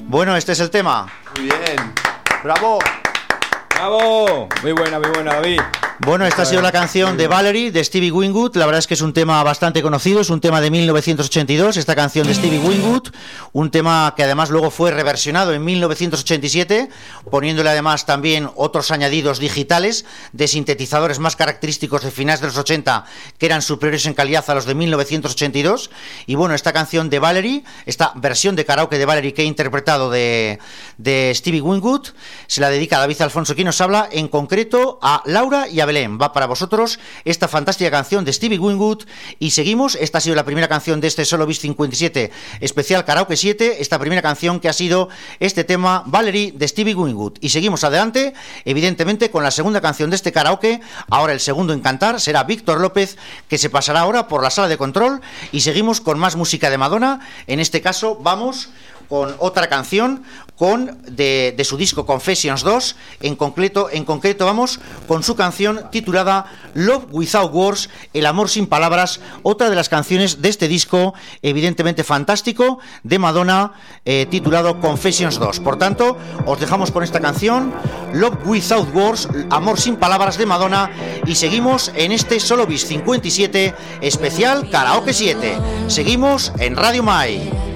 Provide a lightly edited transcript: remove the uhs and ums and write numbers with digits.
Bueno, este es el tema. Muy bien. ¡Bravo! ¡Bravo! Muy buena, David. Bueno, esta ha sido la canción de Valerie, de Stevie Winwood. La verdad es que es un tema bastante conocido, es un tema de 1982, esta canción de Stevie Winwood, un tema que además luego fue reversionado en 1987, poniéndole además también otros añadidos digitales de sintetizadores más característicos de finales de los 80, que eran superiores en calidad a los de 1982. Y bueno, esta canción de Valerie, esta versión de karaoke de Valerie que he interpretado de Stevie Winwood, se la dedica a David Alfonso, quien nos habla, en concreto a Laura y a Belén. Va para vosotros esta fantástica canción de Stevie Winwood y seguimos. Esta ha sido la primera canción de este Solo Bis 57 especial Karaoke 7, esta primera canción que ha sido este tema Valerie de Stevie Winwood, y seguimos adelante evidentemente con la segunda canción de este karaoke. Ahora el segundo en cantar será Víctor López, que se pasará ahora por la sala de control, y seguimos con más música de Madonna. En este caso vamos con otra canción de su disco Confessions 2, en concreto vamos con su canción titulada Love Without Words, El amor sin palabras, otra de las canciones de este disco evidentemente fantástico de Madonna, titulado Confessions 2. Por tanto, os dejamos con esta canción Love Without Words, Amor sin palabras de Madonna, y seguimos en este Solo Bis 57 especial Karaoke 7. Seguimos en Radio Mai.